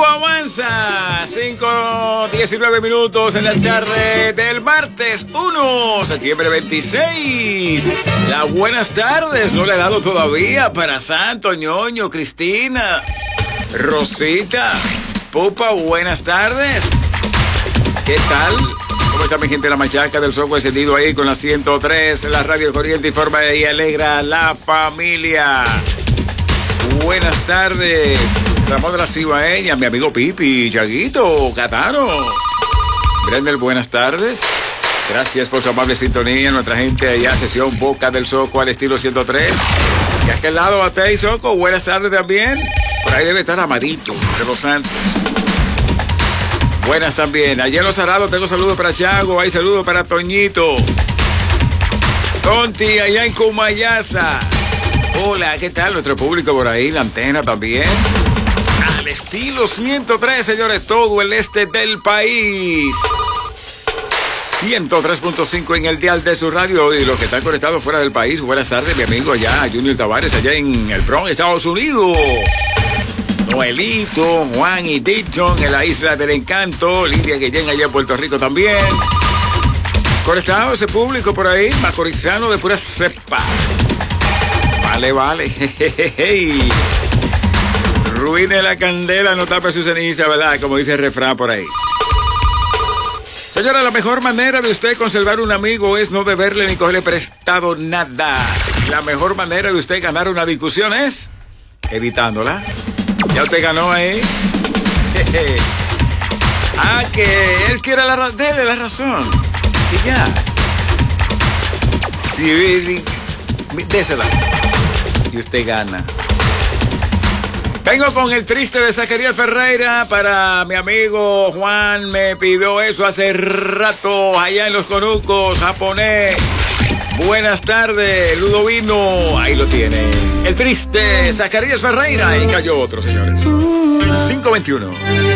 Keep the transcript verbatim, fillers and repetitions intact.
tiempo avanza. cinco diecinueve minutos en la tarde del martes uno de septiembre veintiséis. Las buenas tardes no le he dado todavía para Santo, Ñoño, Cristina, Rosita, Pupa, buenas tardes. ¿Qué tal? ¿Cómo está mi gente de la machaca del Soco encendido ahí con la ciento tres, la radio corriente informa y alegra a la familia? Buenas tardes. Ramón de la Cibaeña, mi amigo Pipi, Chaguito, Catano. Brendel, buenas tardes. Gracias por su amable sintonía. Nuestra gente allá, sesión Boca del Soco al estilo ciento tres. Y a aquel lado, Batey Soco, buenas tardes también. Por ahí debe estar Amarito de los Santos. Buenas también. Allá en Los Arados tengo saludos para Chago, hay saludos para Toñito. Tonti, allá en Cumayasa. Hola, ¿qué tal? Nuestro público por ahí, la antena también. Al estilo ciento tres, señores, todo el este del país. ciento tres punto cinco en el dial de su radio. Y los que están conectados fuera del país, buenas tardes, mi amigo allá, Junior Tavares, allá en el Bronx, Estados Unidos. Noelito, Juan y Dixon en la Isla del Encanto. Lidia Guillén allá en Puerto Rico también. Conectado ese público por ahí, macorizano de pura cepa. Vale, vale. Jejeje. Ruine la candela, no tape su ceniza, ¿verdad? Como dice el refrán por ahí. Señora, la mejor manera de usted conservar un amigo es no deberle ni cogerle prestado nada. La mejor manera de usted ganar una discusión es evitándola. Ya usted ganó ahí. Jeje. Ah, que él quiere la, dele la razón. Y ya. Sí, désela. Y usted gana. Vengo con el triste de Zacarías Ferreira para mi amigo Juan. Me pidió eso hace rato allá en Los Conucos, japonés. Buenas tardes, Ludovino. Ahí lo tiene. El triste Zacarías Ferreira. Y cayó otro, señores. cinco veintiuno.